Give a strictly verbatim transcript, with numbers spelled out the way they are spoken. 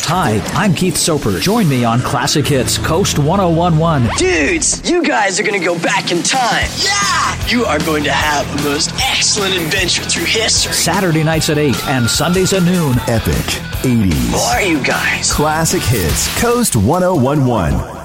Hi, I'm Keith Soper. Join me on Classic Hits Coast one oh one point one. Dudes, you guys are going to go back in time. Yeah! You are going to have the most excellent adventure through history. Saturday nights at eight and Sundays at noon. Epic eighties. Who are you guys? Classic Hits Coast one oh one point one.